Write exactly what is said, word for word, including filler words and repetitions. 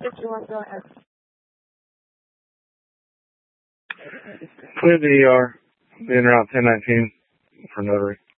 fifty-one, go ahead. Clear the E R. Being around ten nineteen for notary.